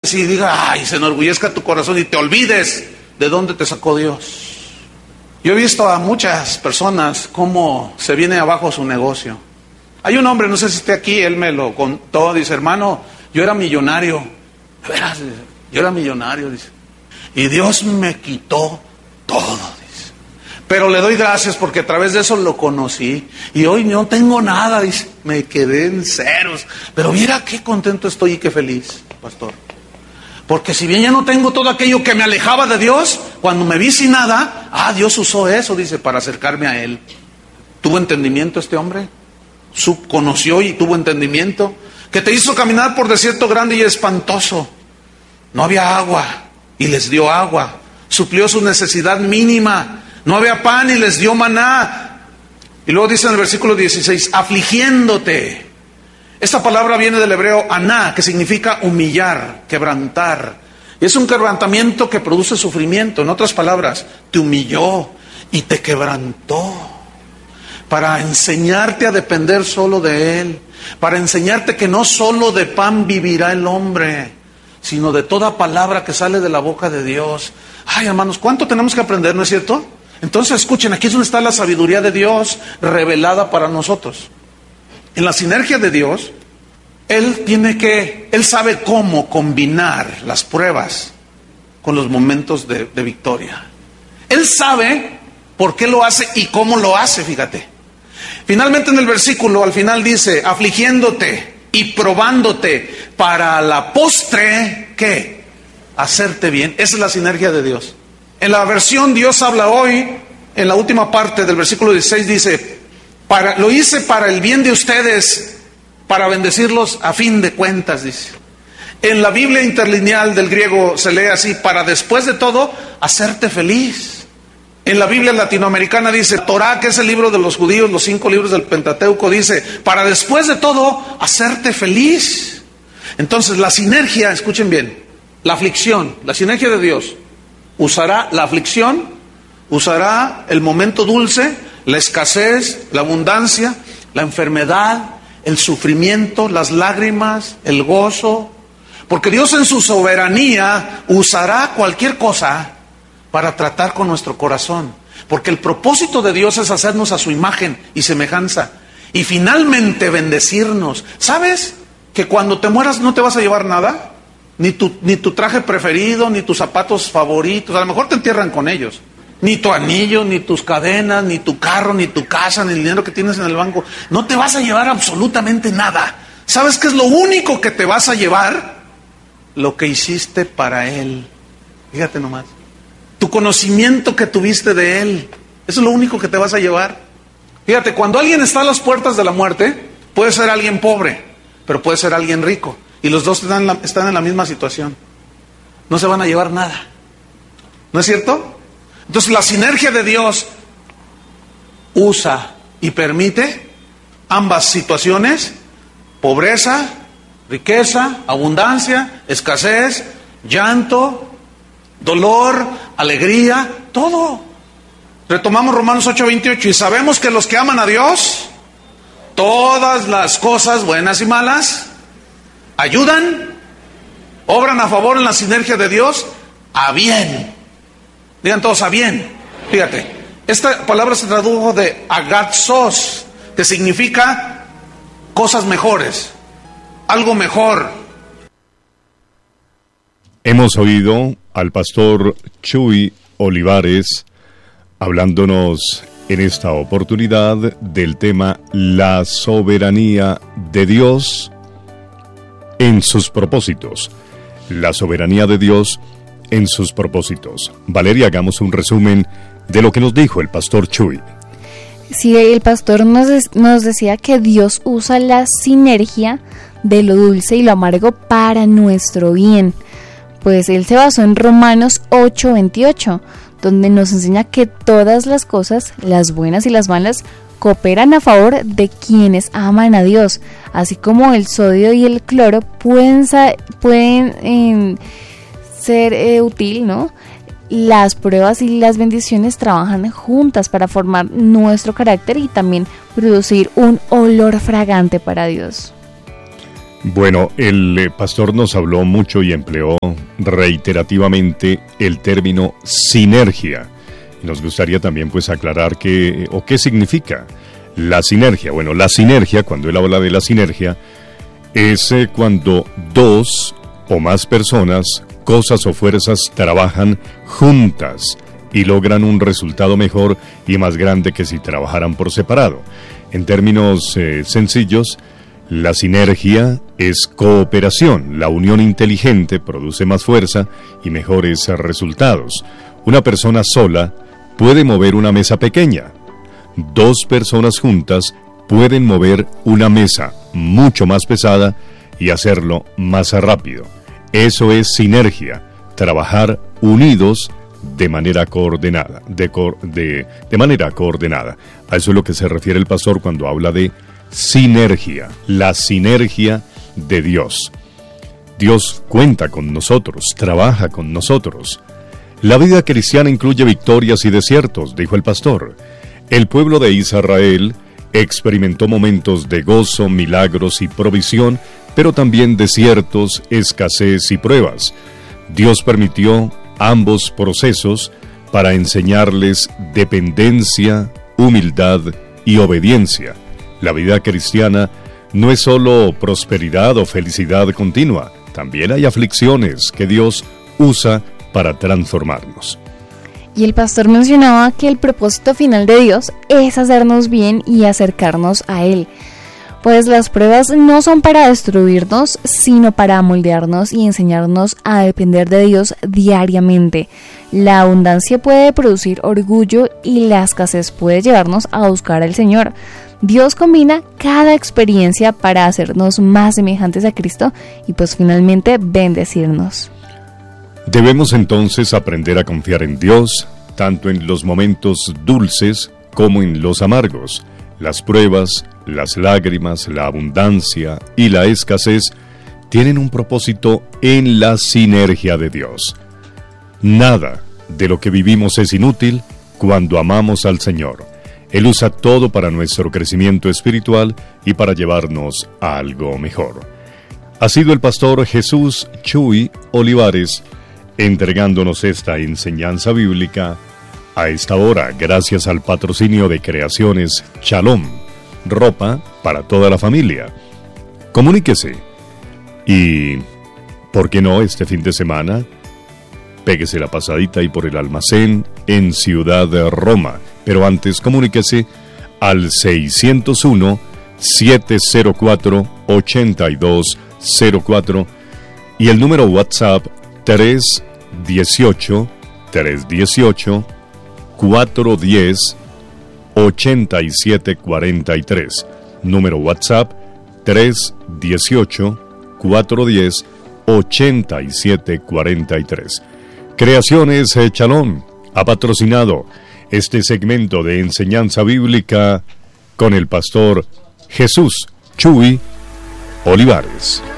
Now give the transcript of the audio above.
y diga, ay, se enorgullezca tu corazón y te olvides de dónde te sacó Dios. Yo he visto a muchas personas cómo se viene abajo su negocio. Hay un hombre, no sé si esté aquí, él me lo contó, dice, hermano, yo era millonario. De veras, yo era millonario, dice. Y Dios me quitó todo, dice. Pero le doy gracias porque a través de eso lo conocí. Y hoy no tengo nada, dice. Me quedé en ceros. Pero mira qué contento estoy y qué feliz, pastor. Porque si bien ya no tengo todo aquello que me alejaba de Dios, cuando me vi sin nada, Dios usó eso, dice, para acercarme a Él. ¿Tuvo entendimiento este hombre? Conoció y tuvo entendimiento. Que te hizo caminar por desierto grande y espantoso. No había agua y les dio agua. Suplió su necesidad mínima. No había pan y les dio maná. Y luego dice en el versículo 16, afligiéndote. Esta palabra viene del hebreo aná, que significa humillar, quebrantar. Y es un quebrantamiento que produce sufrimiento. En otras palabras, te humilló y te quebrantó. Para enseñarte a depender solo de Él. Para enseñarte que no solo de pan vivirá el hombre, sino de toda palabra que sale de la boca de Dios. Ay, hermanos, ¿cuánto tenemos que aprender, no es cierto? Entonces, escuchen, aquí es donde está la sabiduría de Dios revelada para nosotros. En la sinergia de Dios, Él sabe cómo combinar las pruebas con los momentos de victoria. Él sabe por qué lo hace y cómo lo hace, fíjate. Finalmente en el versículo, al final dice, afligiéndote y probándote para la postre, ¿qué? Hacerte bien. Esa es la sinergia de Dios. En la versión Dios habla hoy, en la última parte del versículo 16 dice, lo hice para el bien de ustedes, para bendecirlos a fin de cuentas, dice. En la Biblia interlineal del griego se lee así, para después de todo, hacerte feliz. En la Biblia latinoamericana dice, Torá, que es el libro de los judíos, los 5 libros del Pentateuco, dice, para después de todo, hacerte feliz. Entonces la sinergia, escuchen bien, la aflicción, la sinergia de Dios, usará la aflicción, usará el momento dulce, la escasez, la abundancia, la enfermedad, el sufrimiento, las lágrimas, el gozo, porque Dios en su soberanía usará cualquier cosa para tratar con nuestro corazón, porque el propósito de Dios es hacernos a su imagen y semejanza, y finalmente bendecirnos. ¿Sabes que cuando te mueras no te vas a llevar nada? Ni tu traje preferido, ni tus zapatos favoritos, a lo mejor te entierran con ellos. Ni tu anillo, ni tus cadenas, ni tu carro, ni tu casa, ni el dinero que tienes en el banco. No te vas a llevar absolutamente nada. ¿Sabes qué es lo único que te vas a llevar? Lo que hiciste para Él. Fíjate nomás. Tu conocimiento que tuviste de Él. Eso es lo único que te vas a llevar. Fíjate, cuando alguien está a las puertas de la muerte, puede ser alguien pobre, pero puede ser alguien rico. Y los dos están en la misma situación. No se van a llevar nada. ¿No es cierto? Entonces la sinergia de Dios usa y permite ambas situaciones, pobreza, riqueza, abundancia, escasez, llanto, dolor, alegría, todo. Retomamos Romanos 8:28 y sabemos que los que aman a Dios, todas las cosas buenas y malas, ayudan, obran a favor en la sinergia de Dios, a bien. Digan todos, a bien. Fíjate, esta palabra se tradujo de agatzos, que significa cosas mejores, algo mejor. Hemos oído al pastor Chuy Olivares hablándonos en esta oportunidad del tema la soberanía de Dios en sus propósitos. La soberanía de Dios en sus propósitos. Valeria, hagamos un resumen de lo que nos dijo el pastor Chuy. Sí, el pastor nos decía que Dios usa la sinergia de lo dulce y lo amargo para nuestro bien. Pues él se basó en Romanos 8:28, donde nos enseña que todas las cosas, las buenas y las malas, cooperan a favor de quienes aman a Dios, así como el sodio y el cloro pueden ser útil, ¿no? Las pruebas y las bendiciones trabajan juntas para formar nuestro carácter y también producir un olor fragante para Dios. Bueno, el pastor nos habló mucho y empleó reiterativamente el término sinergia. Nos gustaría también pues aclarar qué significa la sinergia. Bueno, la sinergia, cuando él habla de la sinergia, es cuando dos o más personas, cosas o fuerzas trabajan juntas y logran un resultado mejor y más grande que si trabajaran por separado. En términos sencillos, la sinergia es cooperación. La unión inteligente produce más fuerza y mejores resultados. Una persona sola puede mover una mesa pequeña. Dos personas juntas pueden mover una mesa mucho más pesada y hacerlo más rápido. Eso es sinergia, trabajar unidos de manera coordenada, de manera coordenada. A eso es lo que se refiere el pastor cuando habla de sinergia, la sinergia de Dios. Dios cuenta con nosotros, trabaja con nosotros. La vida cristiana incluye victorias y desiertos, dijo el pastor. El pueblo de Israel experimentó momentos de gozo, milagros y provisión, pero también desiertos, escasez y pruebas. Dios permitió ambos procesos para enseñarles dependencia, humildad y obediencia. La vida cristiana no es solo prosperidad o felicidad continua, también hay aflicciones que Dios usa para transformarnos. Y el pastor mencionaba que el propósito final de Dios es hacernos bien y acercarnos a Él. Pues las pruebas no son para destruirnos, sino para moldearnos y enseñarnos a depender de Dios diariamente. La abundancia puede producir orgullo y la escasez puede llevarnos a buscar al Señor. Dios combina cada experiencia para hacernos más semejantes a Cristo y pues finalmente bendecirnos. Debemos entonces aprender a confiar en Dios, tanto en los momentos dulces como en los amargos. Las pruebas, las lágrimas, la abundancia y la escasez tienen un propósito en la sinergia de Dios. Nada de lo que vivimos es inútil cuando amamos al Señor. Él usa todo para nuestro crecimiento espiritual y para llevarnos a algo mejor. Ha sido el pastor Jesús Chuy Olivares entregándonos esta enseñanza bíblica a esta hora, gracias al patrocinio de Creaciones Shalom, ropa para toda la familia. Comuníquese y, ¿por qué no este fin de semana? Péguese la pasadita ahí por el almacén en Ciudad de Roma. Pero antes comuníquese al 601-704-8204 y el número WhatsApp 318-410-8743. Número WhatsApp 318-410-8743. Creaciones Shalom ha patrocinado este segmento de enseñanza bíblica con el pastor Jesús Chuy Olivares.